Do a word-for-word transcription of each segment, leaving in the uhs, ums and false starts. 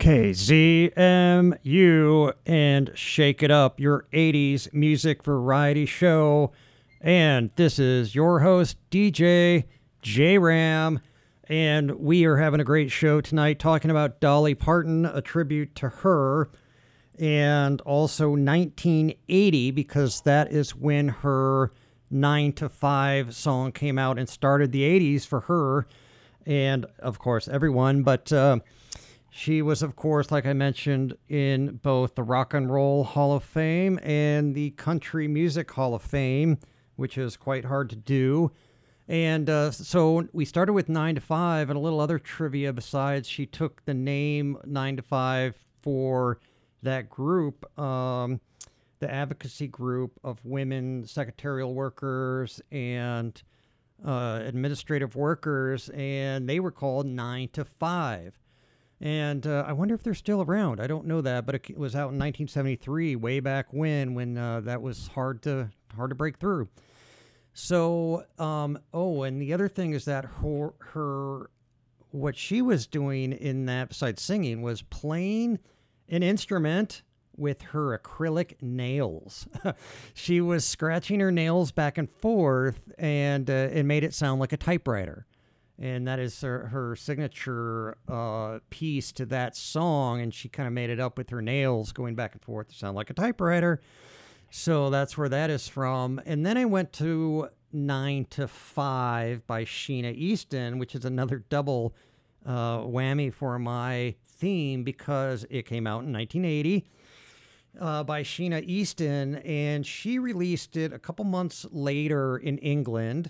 K Z M U and Shake It Up, your eighties music variety show. And this is your host, D J J Ram. And we are having a great show tonight talking about Dolly Parton, a tribute to her, and also nineteen eighty, because that is when her nine to five song came out and started the eighties for her. And of course, everyone, but uh, she was, of course, like I mentioned, in both the Rock and Roll Hall of Fame and the Country Music Hall of Fame, which is quite hard to do. And uh, so we started with nine to five, and a little other trivia besides. She took the name nine to five for that group, um, the advocacy group of women secretarial workers and uh, administrative workers, and they were called nine to five. And uh, I wonder if they're still around. I don't know that, but it was out in nineteen seventy-three, way back when, when uh, that was hard to hard to break through. So, um, oh, and the other thing is that her, her, what she was doing in that, besides singing, was playing an instrument with her acrylic nails. She was scratching her nails back and forth, and uh, it made it sound like a typewriter. And that is her, her signature uh, piece to that song. And she kind of made it up with her nails going back and forth to sound like a typewriter. So that's where that is from. And then I went to nine to five by Sheena Easton, which is another double uh, whammy for my theme because it came out in nineteen eighty uh, by Sheena Easton. And she released it a couple months later in England.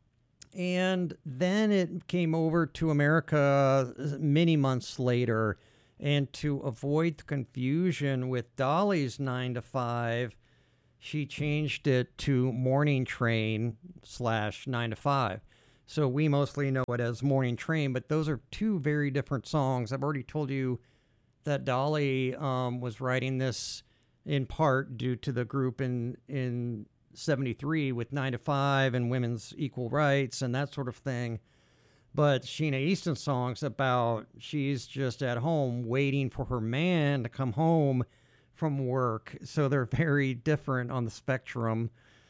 And then it came over to America many months later. And to avoid the confusion with Dolly's nine to five, she changed it to Morning Train slash nine to five. So we mostly know it as Morning Train, but those are two very different songs. I've already told you that Dolly um, was writing this in part due to the group in in seventy-three with nine to five and women's equal rights and that sort of thing. But Sheena Easton's songs about she's just at home waiting for her man to come home from work. So they're very different on the spectrum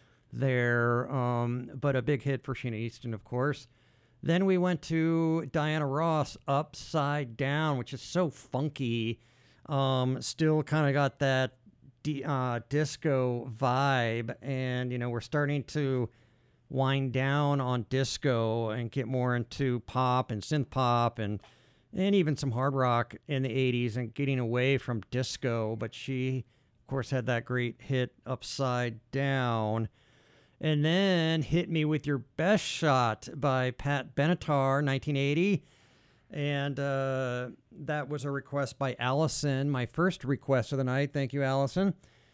there. Um, but a big hit for Sheena Easton, of course. Then we went to Diana Ross, Upside Down, which is so funky. Um, still kind of got that D, uh, disco vibe, and you know we're starting to wind down on disco and get more into pop and synth pop and and even some hard rock in the eighties and getting away from disco. But she, of course, had that great hit Upside Down. And then Hit Me With Your Best Shot by Pat Benatar, nineteen eighty. And uh, that was a request by Allison, my first request of the night. Thank you, Allison.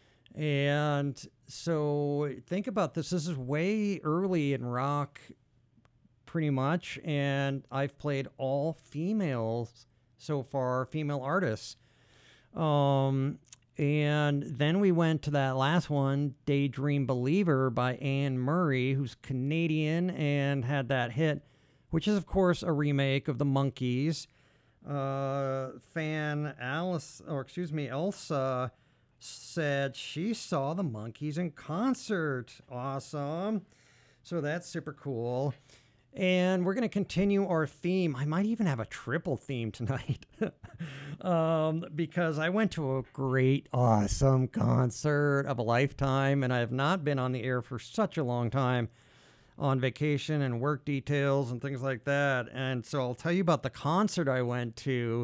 And so think about this. This is way early in rock, pretty much. And I've played all females so far, female artists. Um, and then we went to that last one, Daydream Believer by Anne Murray, who's Canadian and had that hit, which is, of course, a remake of the Monkees. Uh, fan Alice, or excuse me, Elsa said she saw the Monkees in concert. Awesome. So that's super cool. And we're going to continue our theme. I might even have a triple theme tonight um, because I went to a great, awesome concert of a lifetime, and I have not been on the air for such a long time on vacation and work details and things like that. And so I'll tell you about the concert I went to,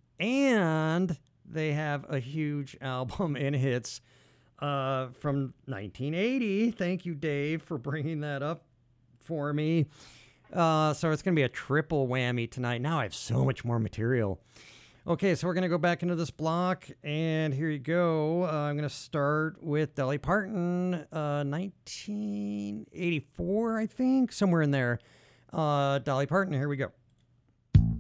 and they have a huge album and hits uh, from nineteen eighty. Thank you, Dave, for bringing that up for me. Uh, so it's going to be a triple whammy tonight. Now I have so much more material. Okay, so we're going to go back into this block, and here you go. Uh, I'm going to start with Dolly Parton, uh, nineteen eighty-four, I think, somewhere in there. Uh, Dolly Parton, here we go.